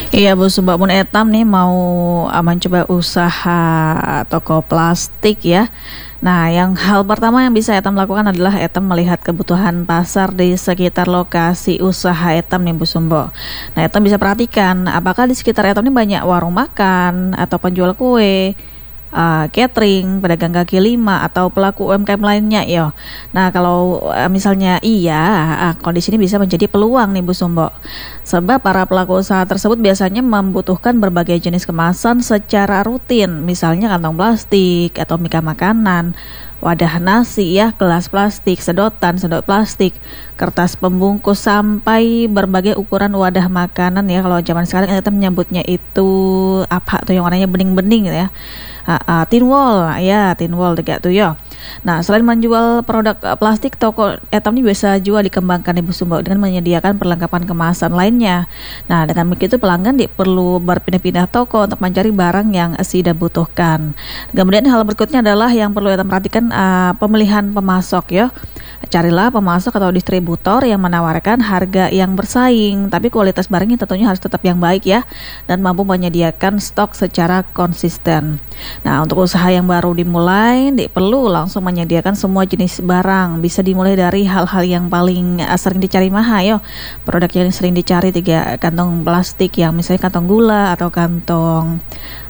Iya Bu Mbak Mun Etam nih mau mencoba usaha toko plastik ya. Nah, yang hal pertama yang bisa Etam lakukan adalah Etam melihat kebutuhan pasar di sekitar lokasi usaha Etam nih Bu Sumbo. Nah, Etam bisa perhatikan apakah di sekitar Etam ini banyak warung makan atau penjual kue, catering, pedagang kaki lima atau pelaku UMKM lainnya ya. Nah, kalau misalnya iya, kondisi ini bisa menjadi peluang nih Bu Sumbo. Sebab para pelaku usaha tersebut biasanya membutuhkan berbagai jenis kemasan secara rutin, misalnya kantong plastik atau mika makanan, wadah nasi ya, gelas plastik, sedotan, sedot plastik, kertas pembungkus sampai berbagai ukuran wadah makanan ya. Kalau zaman sekarang kita menyebutnya itu apa tuh yang warnanya bening-bening ya. Tin wall ya, tin wall tegak tuh ya. Nah, selain menjual produk plastik, toko Etam ini bisa juga dikembangkan Ibu Sumbo dengan menyediakan perlengkapan kemasan lainnya. Nah, dengan begitu pelanggan perlu berpindah-pindah toko untuk mencari barang yang tidak butuhkan. Kemudian hal berikutnya adalah yang perlu Etam perhatikan, pemilihan pemasok ya. Carilah pemasok atau distributor yang menawarkan harga yang bersaing, tapi kualitas barangnya tentunya harus tetap yang baik ya, dan mampu menyediakan stok secara konsisten. Nah, untuk usaha yang baru dimulai, perlu langsung menyediakan semua jenis barang. Bisa dimulai dari hal-hal yang paling sering dicari mahal yo. Produk yang sering dicari 3 kantong plastik yang misalnya kantong gula atau kantong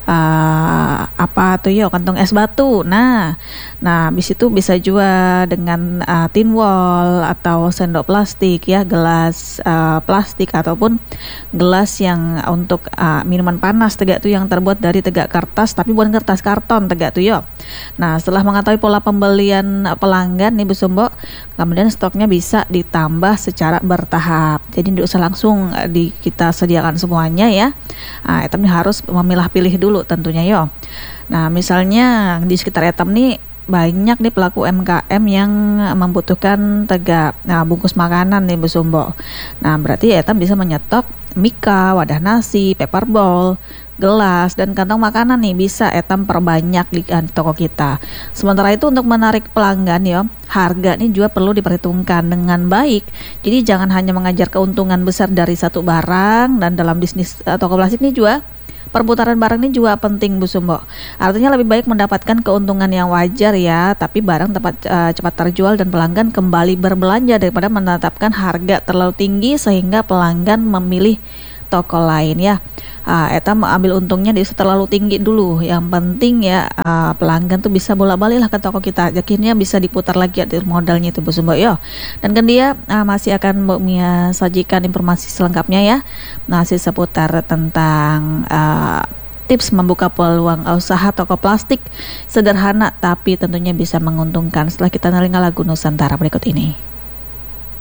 apa tuh yo, kantong es batu. Nah, habis itu bisa juga dengan tin wall atau sendok plastik ya, gelas plastik ataupun gelas yang untuk minuman panas tegak tuh yang terbuat dari tegak kertas tapi bukan kertas karton tegak tuh yo. Nah, setelah mengetahui pola pembelian pelanggan nih Bu Sumbo, kemudian stoknya bisa ditambah secara bertahap. Jadi tidak usah langsung kita sediakan semuanya ya. Etam nih harus memilah-pilih dulu tentunya yo. Nah, misalnya di sekitar Etam nih banyak nih pelaku UMKM yang membutuhkan bungkus makanan nih Bu Sumbo. Nah, berarti Etam bisa menyetok mika, wadah nasi, paper bowl, gelas dan kantong makanan nih bisa Etam perbanyak di toko kita. Sementara itu untuk menarik pelanggan ya, harga nih juga perlu diperhitungkan dengan baik. Jadi jangan hanya mengajar keuntungan besar dari satu barang, dan dalam bisnis toko plastik ini juga perputaran barang ini juga penting Bu Sumbo. Artinya lebih baik mendapatkan keuntungan yang wajar ya, tapi barang cepat terjual dan pelanggan kembali berbelanja daripada menetapkan harga terlalu tinggi sehingga pelanggan memilih toko lain ya. Etam ambil untungnya di terlalu tinggi dulu. Yang penting ya pelanggan tuh bisa bolak-balik lah ke toko kita. Akhirnya bisa diputar lagi modalnya itu Bu Sumbo yo. Dan kan dia masih akan Mbak Mia sajikan informasi selengkapnya ya. Masih seputar tentang tips membuka peluang usaha toko plastik sederhana tapi tentunya bisa menguntungkan. Setelah kita dengar lagu Nusantara berikut ini.